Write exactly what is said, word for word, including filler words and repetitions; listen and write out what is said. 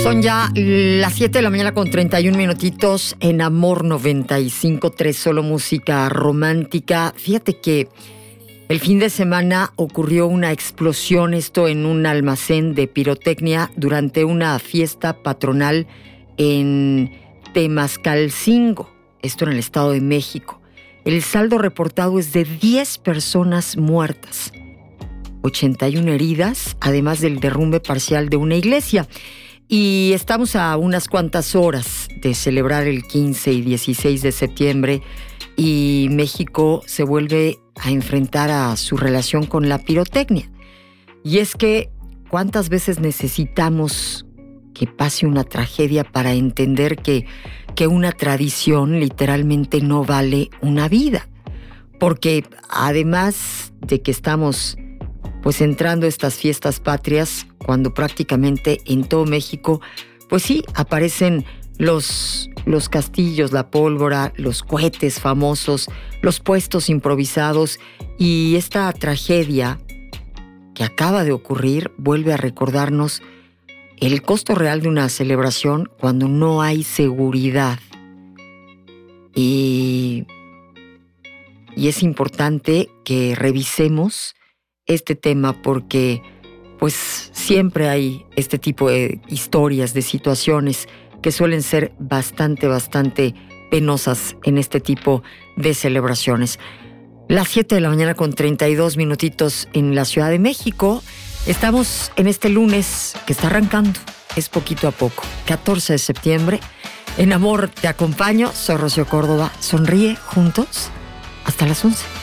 Son ya las siete de la mañana con treinta y un minutitos en Amor noventa y cinco punto tres, solo música romántica. Fíjate que el fin de semana ocurrió una explosión, esto en un almacén de pirotecnia durante una fiesta patronal en Temascalcingo, esto en el Estado de México. El saldo reportado es de diez personas muertas, ochenta y una heridas, además del derrumbe parcial de una iglesia. Y estamos a unas cuantas horas de celebrar el quince y dieciséis de septiembre y México se vuelve a enfrentar a su relación con la pirotecnia. Y es que, ¿cuántas veces necesitamos que pase una tragedia para entender que, que una tradición literalmente no vale una vida? Porque además de que estamos pues entrando a estas fiestas patrias, cuando prácticamente en todo México, pues sí, aparecen los, los castillos, la pólvora, los cohetes famosos, los puestos improvisados, y esta tragedia que acaba de ocurrir vuelve a recordarnos el costo real de una celebración cuando no hay seguridad. Y, y es importante que revisemos este tema porque pues siempre hay este tipo de historias, de situaciones que suelen ser bastante, bastante penosas en este tipo de celebraciones. Las siete de la mañana con treinta y dos minutitos en la Ciudad de México. Estamos en este lunes que está arrancando, es poquito a poco, catorce de septiembre. En Amor te acompaño, soy Rocío Córdoba. Sonríe juntos hasta las once.